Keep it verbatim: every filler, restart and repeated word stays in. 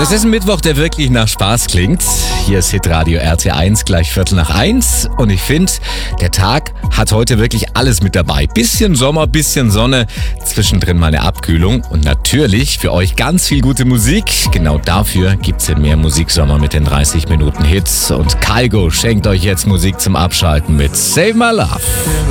Das ist ein Mittwoch, der wirklich nach Spaß klingt. Hier ist Hitradio R T eins, gleich Viertel nach eins. Und ich finde, der Tag hat heute wirklich alles mit dabei. Bisschen Sommer, bisschen Sonne, zwischendrin mal eine Abkühlung. Und natürlich für euch ganz viel gute Musik. Genau dafür gibt's in mehr Musiksommer mit den dreißig Minuten Hits. Und Kygo schenkt euch jetzt Musik zum Abschalten mit Save My Love.